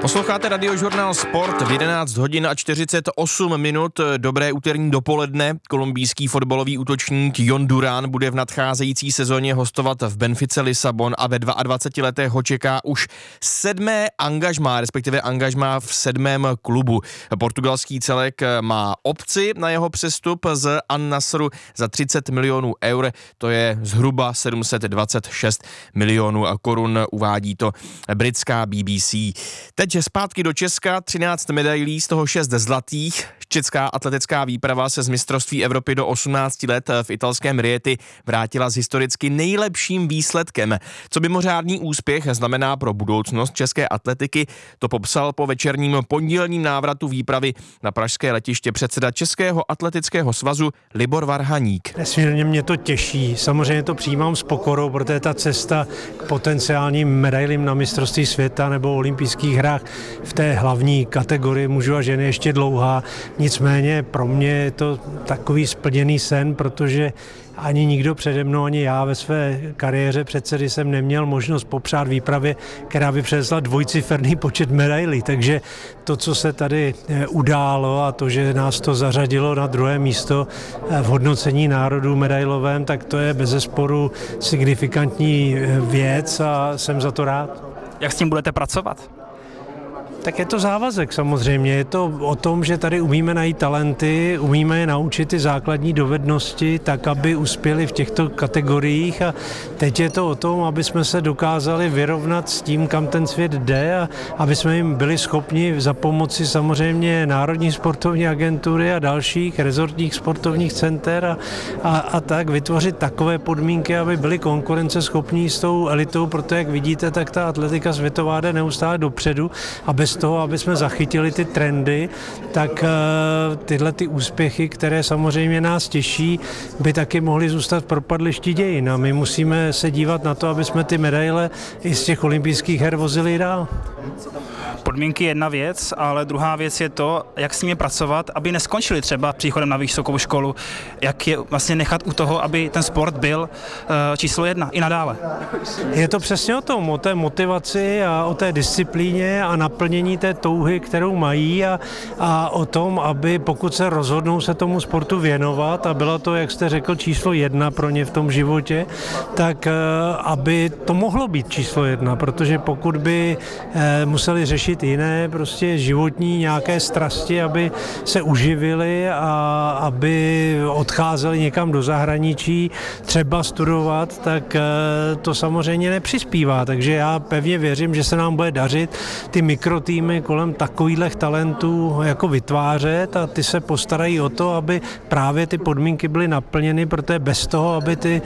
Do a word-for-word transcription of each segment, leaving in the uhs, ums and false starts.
Posloucháte Radiožurnál Sport v jedenáct hodin a čtyřicet osm minut. Dobré úterní dopoledne. Kolumbijský fotbalový útočník Jon Durán bude v nadcházející sezóně hostovat v Benfice Lisabon a ve dvaceti dvou letech ho čeká už sedmé angažmá, respektive angažmá v sedmém klubu. Portugalský celek má opci na jeho přestup z An-Nasru za třicet milionů eur, to je zhruba sedm set dvacet šest milionů korun, uvádí to britská B B C. Teď zpátky do Česka, třináct medailí, z toho šest zlatých. Česká atletická výprava se z mistrovství Evropy do osmnácti let v italském Rieti vrátila s historicky nejlepším výsledkem. Co mimořádný úspěch znamená pro budoucnost české atletiky, to popsal po večerním pondělním návratu výpravy na pražské letiště předseda Českého atletického svazu Libor Varhaník. Nesmírně mě to těší, samozřejmě to přijímám s pokorou, protože ta cesta k potenciálním medailím na mistrovství světa nebo olympijských hrách v té hlavní kategorii mužů a ženy ještě dlouhá. Nicméně pro mě je to takový splněný sen, protože ani nikdo přede mnou, ani já ve své kariéře předsedy jsem neměl možnost popřát výpravě, která by přinesla dvojciferný počet medailí. Takže to, co se tady událo a to, že nás to zařadilo na druhé místo v hodnocení národů medailovém, tak to je bezesporu signifikantní věc a jsem za to rád. Jak s tím budete pracovat? Tak je to závazek samozřejmě, je to o tom, že tady umíme najít talenty, umíme je naučit ty základní dovednosti tak, aby uspěli v těchto kategoriích a teď je to o tom, aby jsme se dokázali vyrovnat s tím, kam ten svět jde a aby jsme jim byli schopni za pomoci samozřejmě Národní sportovní agentury a dalších rezortních sportovních center a, a, a tak vytvořit takové podmínky, aby byli konkurenceschopní s tou elitou, protože jak vidíte, tak ta atletika světová jde neustále dopředu a bez toho, aby jsme zachytili ty trendy, tak tyhle ty úspěchy, které samozřejmě nás těší, by taky mohly zůstat v propadlišti dějin. A my musíme se dívat na to, aby jsme ty medaile i z těch olympijských her vozili dál. Podmínky je jedna věc, ale druhá věc je to, jak s nimi pracovat, aby neskončili třeba příchodem na vysokou školu, jak je vlastně nechat u toho, aby ten sport byl uh, číslo jedna i nadále. Je to přesně o tom, o té motivaci a o té disciplíně a naplnění té touhy, kterou mají a, a o tom, aby pokud se rozhodnou se tomu sportu věnovat a bylo to, jak jste řekl, číslo jedna pro ně v tom životě, tak uh, aby to mohlo být číslo jedna, protože pokud by uh, museli řešit jiné prostě životní nějaké strasti, aby se uživili a aby odcházeli někam do zahraničí, třeba studovat, tak to samozřejmě nepřispívá. Takže já pevně věřím, že se nám bude dařit ty mikrotýmy kolem takových talentů jako vytvářet a ty se postarají o to, aby právě ty podmínky byly naplněny, protože bez toho, aby ty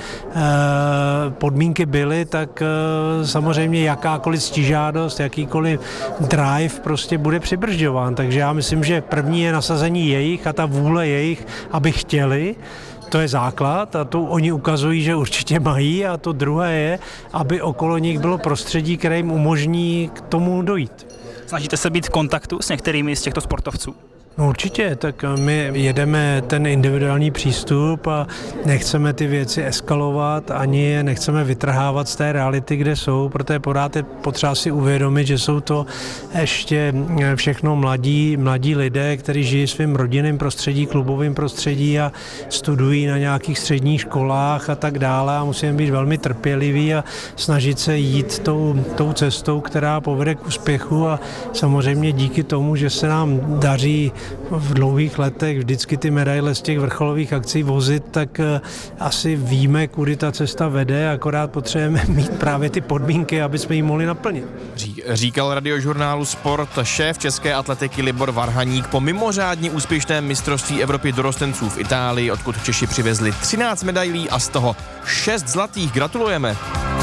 podmínky byly, tak samozřejmě jakákoliv stižádost, jakýkoliv drive prostě bude přibržďován. Takže já myslím, že první je nasazení jejich a ta vůle jejich, aby chtěli. To je základ a to oni ukazují, že určitě mají a to druhé je, aby okolo nich bylo prostředí, které jim umožní k tomu dojít. Snažíte se být v kontaktu s některými z těchto sportovců? No určitě, tak my jedeme ten individuální přístup a nechceme ty věci eskalovat, ani je nechceme vytrhávat z té reality, kde jsou, protože pořád je potřeba si uvědomit, že jsou to ještě všechno mladí, mladí lidé, kteří žijí svým rodinným prostředí, klubovým prostředí a studují na nějakých středních školách a tak dále a musíme být velmi trpěliví a snažit se jít tou, tou cestou, která povede k úspěchu a samozřejmě díky tomu, že se nám daří v dlouhých letech vždycky ty medaile z těch vrcholových akcí vozit, tak asi víme, kudy ta cesta vede, akorát potřebujeme mít právě ty podmínky, aby jsme ji mohli naplnit. Říkal Radiožurnálu Sport šéf české atletiky Libor Varhaník po mimořádně úspěšném mistrovství Evropy dorostenců v Itálii, odkud Češi přivezli třináct medailí a z toho šest zlatých. Gratulujeme!